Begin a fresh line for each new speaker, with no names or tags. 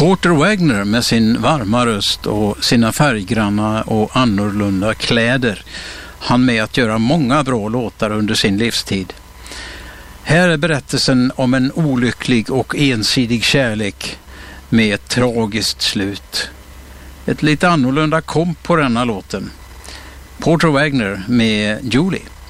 Porter Wagoner med sin varma röst och sina färggranna och annorlunda kläder hann med att göra många bra låtar under sin livstid. Här är berättelsen om en olycklig och ensidig kärlek med ett tragiskt slut. Ett lite annorlunda komp på denna låten. Porter Wagoner med Julie.